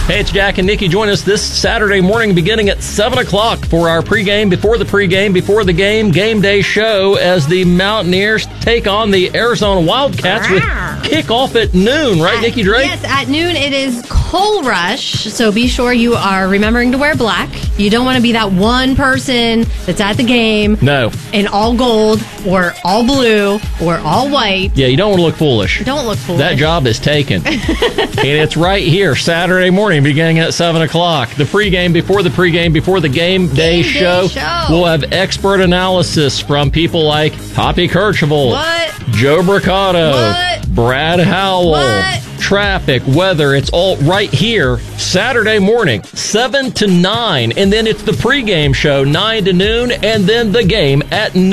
Hey, it's Jack and Nikki. Join us this Saturday morning beginning at 7 o'clock for our pregame, before the pregame, before the game day show as the Mountaineers take on the Arizona Wildcats with kickoff at noon, right, Nikki Drake? Yes, at noon it is Coal Rush, so be sure you are remembering to wear black. You don't want to be that one person that's at the game in all gold or all blue or all white. Yeah, you don't want to look foolish. Don't look foolish. That job is taken. And it's right here, Saturday morning, beginning at 7 o'clock. The pregame, before the pregame, before the game day show. We'll have expert analysis from people like Poppy Kercheval, Joe Bricado, Brad Howell, traffic, weather. It's all right here, Saturday morning, 7 to 9. And then it's the pregame show, 9 to noon, and then the game at noon.